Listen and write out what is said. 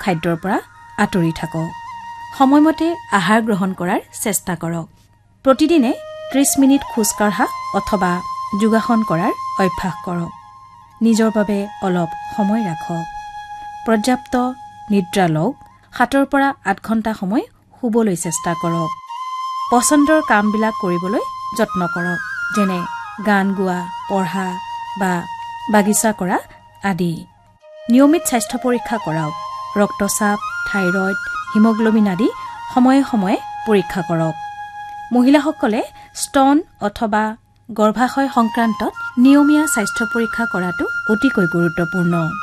খাদ্যৰ পৰা আঁতৰি থাকক সময়মতে আহাৰ গ্ৰহণ কৰাৰ চেষ্টা কৰক প্ৰতিদিনে 30 মিনিট খোজ কাঢ়া অথবা যোগাসন কৰাৰ অভ্যাস কৰক নিজৰ বাবে অলপ সময় ৰাখক পৰ্যাপ্ত নিদ্ৰা লওক 7 পৰা 8 ঘণ্টা সময় শুবলৈ চেষ্টা কৰক পছন্দৰ কামবিলাক কৰিবলৈ যত্ন কৰক যেনে গান গোৱা পঢ়া বা বাগিচা কৰা আদি নিয়মিত স্বাস্থ্য পৰীক্ষা কৰাওক ৰক্তচাপ থাইৰয়ড হিমোগ্লোবিন আদি সময়ে সময়ে পৰীক্ষা কৰক মহিলাসকলে স্তন অথবা গৰ্ভাশয় সংক্ৰান্তত নিয়মীয়া স্বাস্থ্য পৰীক্ষা কৰাটো অতিকৈ গুৰুত্বপূৰ্ণ